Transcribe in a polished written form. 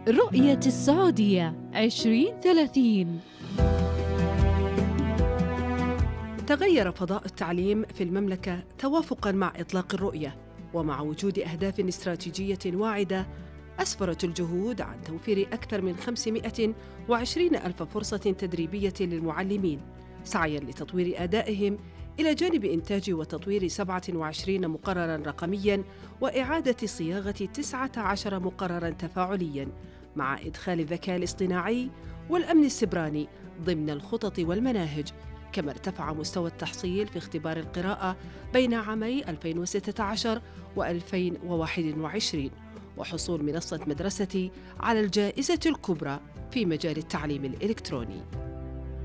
رؤية السعودية 2030. تغير فضاء التعليم في المملكة توافقاً مع إطلاق الرؤية، ومع وجود أهداف استراتيجية واعدة. أسفرت الجهود عن توفير أكثر من 520 ألف فرصة تدريبية للمعلمين، سعياً لتطوير أدائهم إلى جانب إنتاج وتطوير 27 مقرراً رقمياً وإعادة صياغة 19 مقرراً تفاعلياً، مع إدخال الذكاء الاصطناعي والأمن السيبراني ضمن الخطط والمناهج. كما ارتفع مستوى التحصيل في اختبار القراءة بين عامي 2016 و2021، وحصول منصة مدرستي على الجائزة الكبرى في مجال التعليم الإلكتروني.